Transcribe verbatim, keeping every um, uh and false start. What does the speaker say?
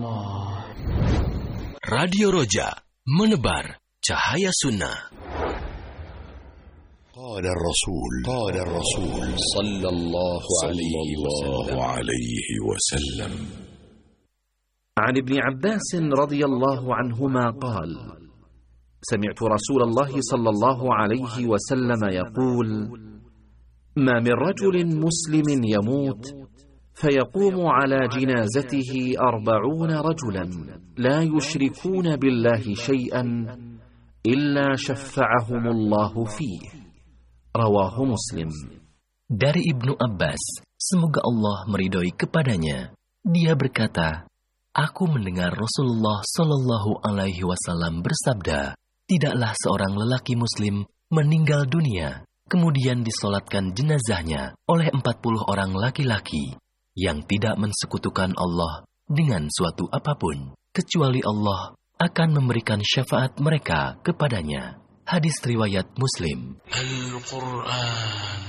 Radio Roja, menebar cahaya sunnah. قال الرسول قال الرسول صلى الله عليه وسلم عن ابن عباس رضي الله عنهما قال: سمعت رسول الله صلى الله عليه وسلم يقول: ما من رجل مسلم يموت فيقوم على جنازته أربعون رجلا لا يشركون بالله شيئا إلا شفعهم الله فيه. رواه مسلم. Dari Ibnu Abbas, semoga Allah meridhoi kepadanya, dia berkata, aku mendengar Rasulullah Shallallahu Alaihi Wasallam bersabda, tidaklah seorang lelaki Muslim meninggal dunia, kemudian disolatkan jenazahnya oleh empat puluh orang laki-laki yang tidak mensekutukan Allah dengan suatu apapun, kecuali Allah akan memberikan syafaat mereka kepadanya. Hadis riwayat Muslim. Al-Quran